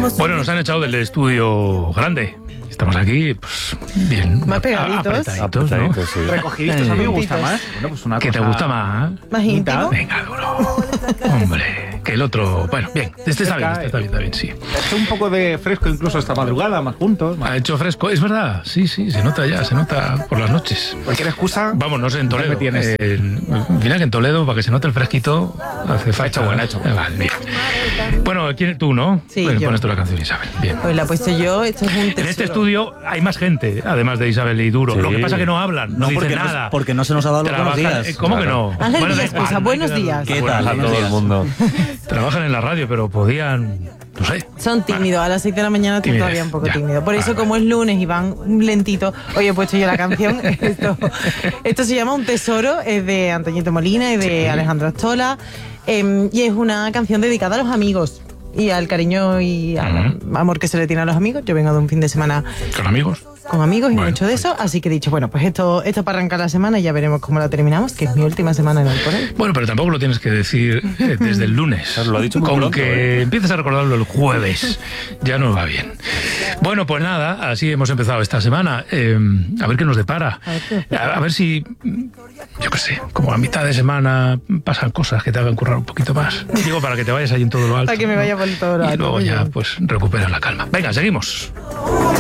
Bueno, nos han echado del estudio grande. Estamos aquí, pues, bien. Más pegaditos. ¿No? Sí. Recogiditos, a mí me gusta más. Bueno, pues una ¿Qué te cosa gusta más? Más íntimo. Venga, duro. Hombre, que el otro... Bueno, bien. Este está bien, sí. Ha hecho un poco de fresco incluso esta madrugada, más juntos. Ha hecho fresco, es verdad. Sí, se nota por las noches. Cualquier excusa. Vamos, no sé, en Toledo. me tienes. Mira que en Toledo, para que se note el fresquito, hace falta. Ha hecho buena. Vale, bien. Bueno, tú, ¿no? Sí, Bueno, yo. pones tú la canción, Isabel. Bien. Pues la he puesto yo, esto es un tesoro. En este estudio hay más gente, además de Isabel y Duro. Sí. Lo que pasa es que no hablan, no dicen nada. Porque no se nos ha dado los buenos Trabajan- días. ¿Cómo que no? Ángel da Villascosa, igual, buenos hay que días. ¿Qué Buenos tal a días. todo el mundo? Trabajan en la radio, pero podían, no sé. Son tímidos, a las 6 de la mañana estoy Timidez, todavía un poco ya. tímido. Por eso, como es lunes y van lentito, hoy he puesto yo la canción. Esto se llama Un Tesoro, es de Antoñito Molina y de Alejandro Astola. Y es una canción dedicada a los amigos y al cariño y al amor que se le tiene a los amigos. Yo vengo de un fin de semana Con amigos. con amigos y Bueno, mucho de eso, así que he dicho, bueno, pues esto para arrancar la semana y ya veremos cómo la terminamos, que es mi última semana en el Corel. Bueno, pero tampoco lo tienes que decir desde el lunes. Lo ha dicho muy Con pronto, que empieces a recordarlo el jueves, ya no va bien. Bueno, pues nada, así hemos empezado esta semana. A ver qué nos depara. A ver si, yo qué sé, como a mitad de semana pasan cosas que te hagan currar un poquito más. Digo, para que te vayas ahí en todo lo alto. Para que me vaya por todo lo Y alto, luego muy ya, bien. pues, recuperas la calma. Venga, seguimos.